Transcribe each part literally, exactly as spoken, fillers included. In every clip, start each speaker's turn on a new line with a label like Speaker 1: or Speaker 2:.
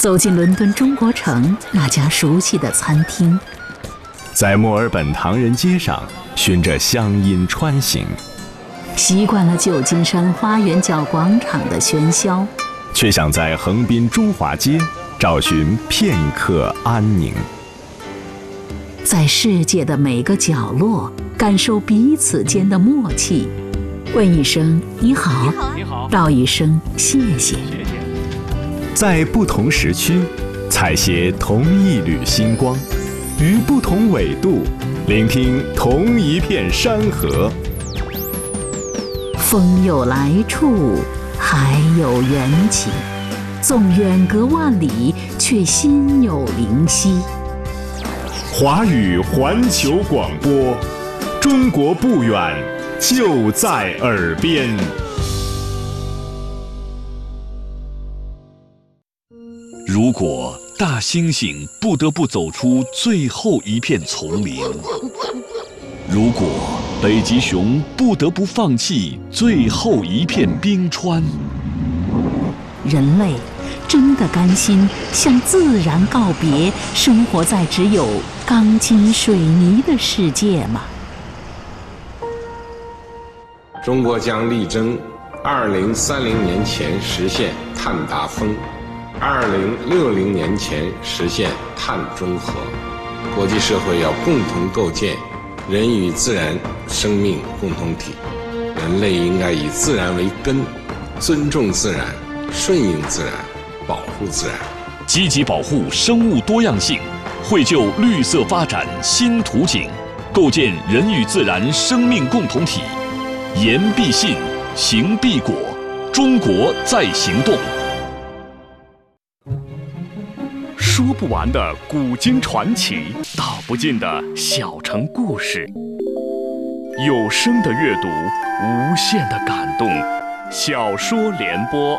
Speaker 1: 走进伦敦中国城那家熟悉的餐厅，
Speaker 2: 在墨尔本唐人街上循着乡音穿行，
Speaker 1: 习惯了旧金山花园角广场的喧嚣，
Speaker 2: 却想在横滨中华街找寻片刻安宁。
Speaker 1: 在世界的每个角落感受彼此间的默契，问一声你好，
Speaker 3: 你好，
Speaker 1: 道一声谢谢。
Speaker 2: 在不同时区采撷同一缕星光，于不同纬度聆听同一片山河。
Speaker 1: 风有来处，海有缘起，纵远隔万里，却心有灵犀。
Speaker 2: 华语环球广播，中国不远，就在耳边。
Speaker 4: 如果大猩猩不得不走出最后一片丛林，如果北极熊不得不放弃最后一片冰川，
Speaker 1: 人类真的甘心向自然告别，生活在只有钢筋水泥的世界吗？
Speaker 5: 中国将力争二零三零年前实现碳达峰，二零六零年前实现碳中和。国际社会要共同构建人与自然生命共同体，人类应该以自然为根，尊重自然，顺应自然，保护自然，
Speaker 4: 积极保护生物多样性，绘就绿色发展新图景，构建人与自然生命共同体。言必信，行必果，中国在行动。说不完的古今传奇，道不尽的小城故事，有声的阅读，无限的感动。小说联播。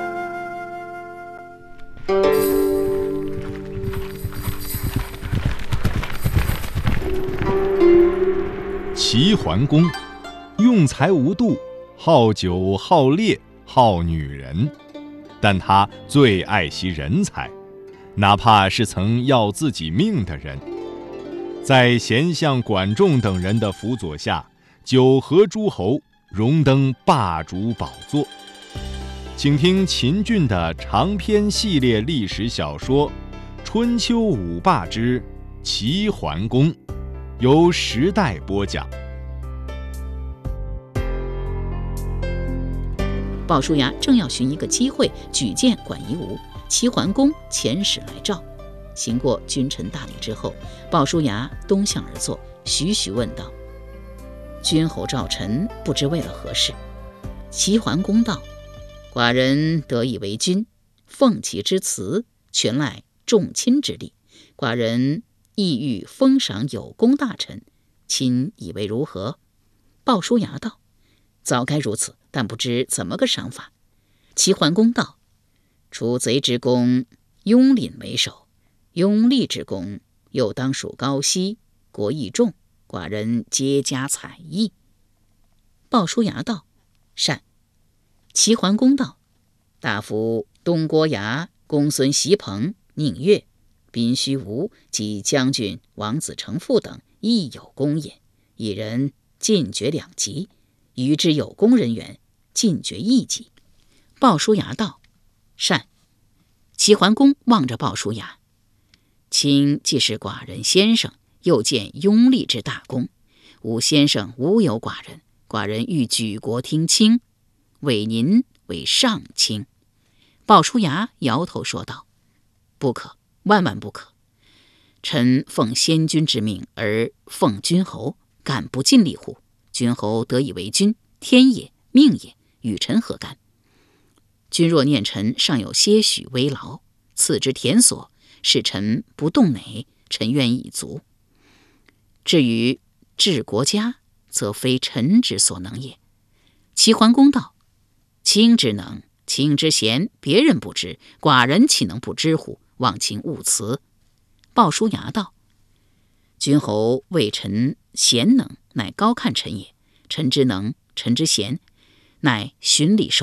Speaker 6: 齐桓公用才无度，好酒好猎好女人，但他最爱惜人才，哪怕是曾要自己命的人。在贤相管仲等人的辅佐下，九合诸侯，荣登霸主宝座。请听秦俊的长篇系列历史小说《春秋五霸之齐桓公》，由时代播讲。
Speaker 1: 鲍叔牙正要寻一个机会举荐管夷吾，齐桓公遣使来召。行过君臣大礼之后，鲍叔牙东向而坐，徐徐问道：“君侯召臣，不知为了何事？”齐桓公道：“寡人得以为君，奉其之辞，全赖众卿之力。寡人意欲封赏有功大臣，卿以为如何？”鲍叔牙道：“早该如此，但不知怎么个赏法。”齐桓公道：“除贼之功，雍廪为首；雍厉之功，又当属高息，国益众，寡人皆加采邑。”鲍叔牙道：“善。”齐桓公道：“大夫东郭牙、公孙袭彭、宁越、宾须吴及将军王子成父等亦有功也，一人进爵两级，余之有功人员进爵一级。”鲍叔牙道：“善。”齐桓公望着鲍叔牙：“卿既是寡人先生，又见雍厉之大功，吾先生无有寡人，寡人欲举国听卿，委您为上卿。”鲍叔牙摇头说道：“不可，万万不可！臣奉先君之命而奉君侯，敢不尽力乎？君侯得以为君，天也，命也，与臣何干？君若念臣尚有些许微劳，赐之田所，使臣不动馁，臣愿已足。至于治国家，则非臣之所能也。”齐桓公道：“卿之能，卿之贤，别人不知，寡人岂能不知乎？望卿勿辞。”鲍叔牙道：“君侯谓臣贤能，乃高看臣也；臣之能，臣之贤，乃循礼受